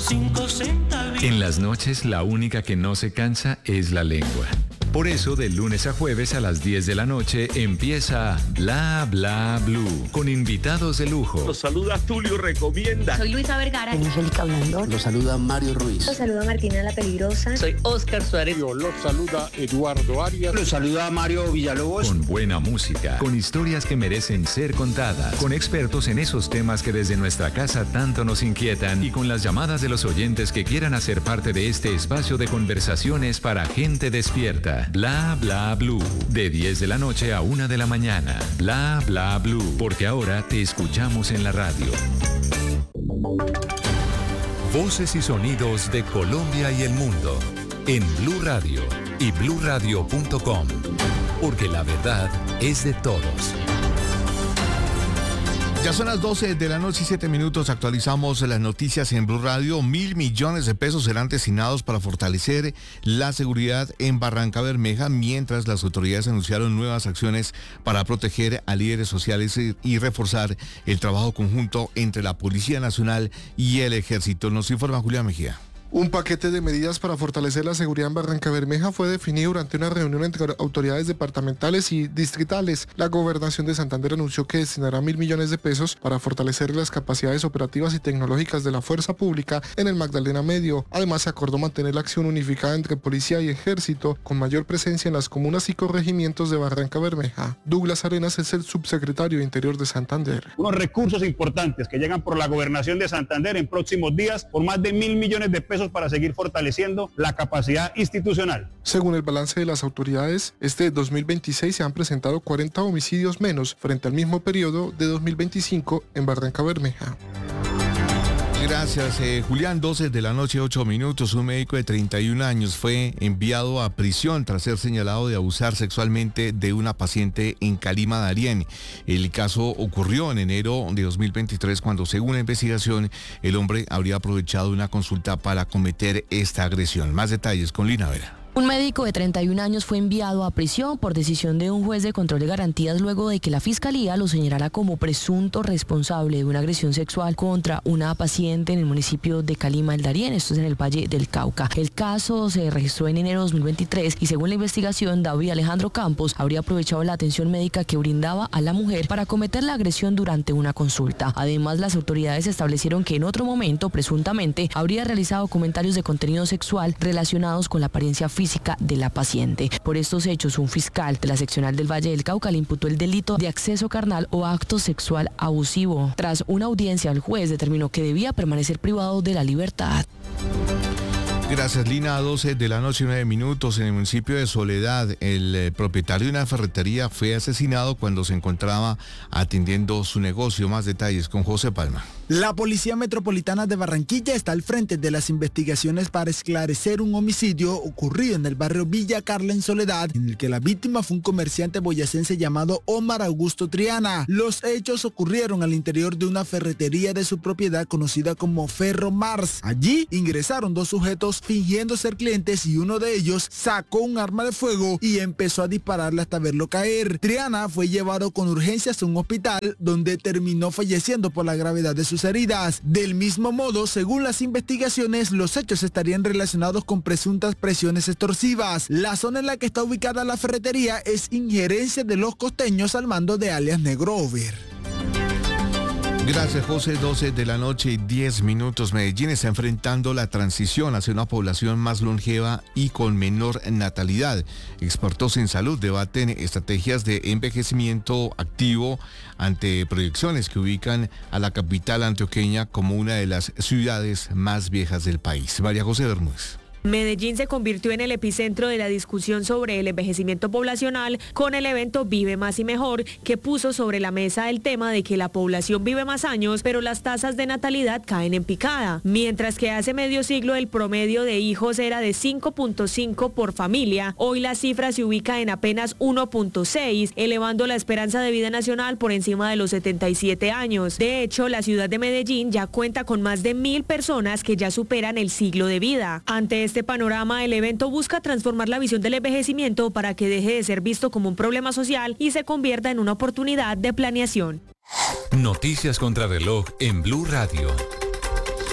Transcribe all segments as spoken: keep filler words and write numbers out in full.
En las noches, la única que no se cansa es la lengua. Por eso, de lunes a jueves a las diez de la noche empieza Bla Bla Blue, con invitados de lujo. Los saluda Tulio Recomienda. Soy Luisa Vergara. Angélica Blandón. Los saluda Mario Ruiz. Los saluda Martina La Peligrosa. Soy Oscar Suárez. Los saluda Eduardo Arias. Los saluda Mario Villalobos. Con buena música, con historias que merecen ser contadas, con expertos en esos temas que desde nuestra casa tanto nos inquietan y con las llamadas de los oyentes que quieran hacer parte de este espacio de conversaciones para gente despierta. Bla Bla Blue, de diez de la noche a una de la mañana. Bla Bla Blue, porque ahora te escuchamos en la radio. Voces y sonidos de Colombia y el mundo en Blue Radio y blue radio punto com, porque la verdad es de todos. Ya son las doce de la noche y siete minutos. Actualizamos las noticias en Blue Radio. Mil millones de pesos serán destinados para fortalecer la seguridad en Barrancabermeja, mientras las autoridades anunciaron nuevas acciones para proteger a líderes sociales y reforzar el trabajo conjunto entre la Policía Nacional y el Ejército. Nos informa Julián Mejía. Un paquete de medidas para fortalecer la seguridad en Barrancabermeja fue definido durante una reunión entre autoridades departamentales y distritales. La Gobernación de Santander anunció que destinará mil millones de pesos para fortalecer las capacidades operativas y tecnológicas de la fuerza pública en el Magdalena Medio. Además, se acordó mantener la acción unificada entre policía y ejército, con mayor presencia en las comunas y corregimientos de Barrancabermeja. Douglas Arenas es el subsecretario de Interior de Santander. Unos recursos importantes que llegan por la Gobernación de Santander en próximos días por más de mil millones de pesos para seguir fortaleciendo la capacidad institucional. Según el balance de las autoridades, este dos mil veintiséis se han presentado cuarenta homicidios menos frente al mismo periodo de dos mil veinticinco en Barrancabermeja. Gracias, eh, Julián. doce de la noche, ocho minutos. Un médico de treinta y un años fue enviado a prisión tras ser señalado de abusar sexualmente de una paciente en Calima, Darién. El caso ocurrió en enero de dos mil veintitrés, cuando, según la investigación, el hombre habría aprovechado una consulta para cometer esta agresión. Más detalles con Lina Vera. Un médico de treinta y un años fue enviado a prisión por decisión de un juez de control de garantías luego de que la fiscalía lo señalara como presunto responsable de una agresión sexual contra una paciente en el municipio de Calima, el Darién, esto es en el Valle del Cauca. El caso se registró en enero de dos mil veintitrés y, según la investigación, David Alejandro Campos habría aprovechado la atención médica que brindaba a la mujer para cometer la agresión durante una consulta. Además, las autoridades establecieron que en otro momento, presuntamente, habría realizado comentarios de contenido sexual relacionados con la apariencia física física de la paciente. Por estos hechos, un fiscal de la seccional del Valle del Cauca le imputó el delito de acceso carnal o acto sexual abusivo. Tras una audiencia, el juez determinó que debía permanecer privado de la libertad. Gracias, Lina. A doce de la noche, nueve minutos. En el municipio de Soledad, el eh, propietario de una ferretería fue asesinado cuando se encontraba atendiendo su negocio. Más detalles con José Palma. La Policía Metropolitana de Barranquilla está al frente de las investigaciones para esclarecer un homicidio ocurrido en el barrio Villa Carla, en Soledad, en el que la víctima fue un comerciante boyacense llamado Omar Augusto Triana. Los hechos ocurrieron al interior de una ferretería de su propiedad conocida como Ferro Mars. Allí ingresaron dos sujetos fingiendo ser clientes y uno de ellos sacó un arma de fuego y empezó a dispararle hasta verlo caer. Triana fue llevado con urgencias a un hospital donde terminó falleciendo por la gravedad de sus heridas. Del mismo modo, según las investigaciones, los hechos estarían relacionados con presuntas presiones extorsivas. La zona en la que está ubicada la ferretería es injerencia de los costeños al mando de alias Negrover. Gracias, José. doce de la noche y diez minutos. Medellín está enfrentando la transición hacia una población más longeva y con menor natalidad. Expertos en salud debaten estrategias de envejecimiento activo ante proyecciones que ubican a la capital antioqueña como una de las ciudades más viejas del país. María José Bermúdez. Medellín se convirtió en el epicentro de la discusión sobre el envejecimiento poblacional con el evento Vive Más y Mejor, que puso sobre la mesa el tema de que la población vive más años, pero las tasas de natalidad caen en picada. Mientras que hace medio siglo el promedio de hijos era de cinco punto cinco por familia, hoy la cifra se ubica en apenas uno punto seis, elevando la esperanza de vida nacional por encima de los setenta y siete años. De hecho, la ciudad de Medellín ya cuenta con más de mil personas que ya superan el siglo de vida. Ante este panorama, el evento busca transformar la visión del envejecimiento para que deje de ser visto como un problema social y se convierta en una oportunidad de planeación. Noticias contra reloj en Blue Radio.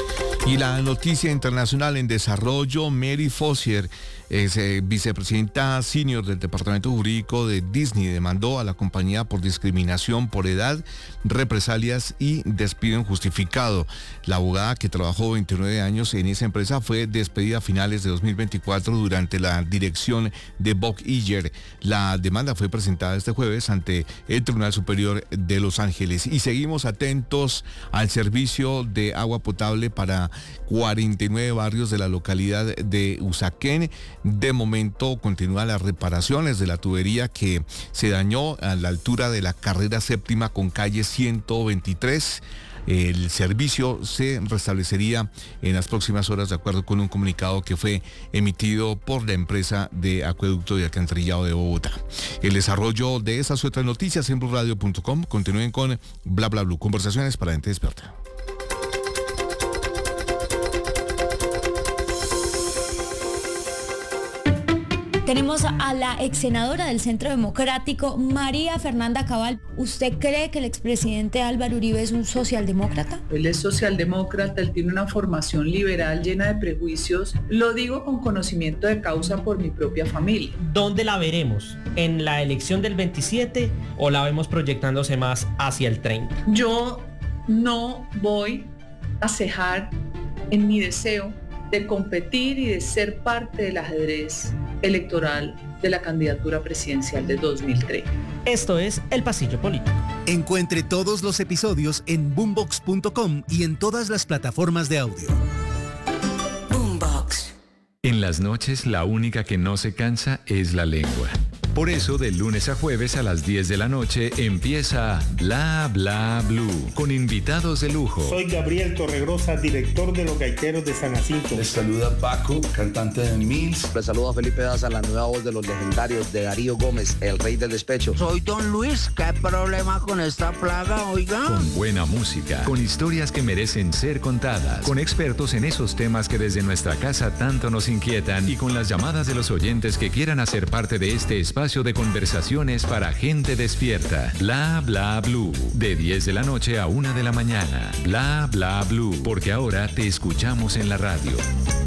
Y la noticia internacional en desarrollo, Mary Foster, es eh, vicepresidenta senior del Departamento Jurídico de Disney, demandó a la compañía por discriminación por edad, represalias y despido injustificado. La abogada, que trabajó veintinueve años en esa empresa, fue despedida a finales de dos mil veinticuatro durante la dirección de Bob Iger. La demanda fue presentada este jueves ante el Tribunal Superior de Los Ángeles. Y seguimos atentos al servicio de agua potable para cuarenta y nueve barrios de la localidad de Usaquén. De momento continúan las reparaciones de la tubería que se dañó a la altura de la carrera séptima con calle ciento veintitrés. El servicio se restablecería en las próximas horas, de acuerdo con un comunicado que fue emitido por la empresa de acueducto y alcantarillado de Bogotá. El desarrollo de esas y otras noticias en blue radio punto com. Continúen con Bla Bla Blue, conversaciones para gente despierta. Tenemos a la ex senadora del Centro Democrático, María Fernanda Cabal. ¿Usted cree que el expresidente Álvaro Uribe es un socialdemócrata? Él es socialdemócrata, él tiene una formación liberal llena de prejuicios. Lo digo con conocimiento de causa por mi propia familia. ¿Dónde la veremos? ¿En la elección del veintisiete o la vemos proyectándose más hacia el treinta? Yo no voy a cejar en mi deseo de competir y de ser parte del ajedrez electoral de la candidatura presidencial de dos mil treinta. Esto es El Pasillo Político. Encuentre todos los episodios en boombox punto com y en todas las plataformas de audio. Boombox. En las noches, la única que no se cansa es la lengua. Por eso, de lunes a jueves a las diez de la noche empieza Bla Bla Blue, con invitados de lujo. Soy Gabriel Torregrosa, director de Los Gaiteros de San Jacinto. Les saluda Paco, cantante de Mills. Les saluda Felipe Daza, la nueva voz de los legendarios de Darío Gómez, el rey del despecho. Soy Don Luis, ¿qué problema con esta plaga, oiga? Con buena música, con historias que merecen ser contadas, con expertos en esos temas que desde nuestra casa tanto nos inquietan y con las llamadas de los oyentes que quieran hacer parte de este espacio de conversaciones para gente despierta. Bla Bla Blue, de diez de la noche a una de la mañana. Bla Bla Blue, porque ahora te escuchamos en la radio.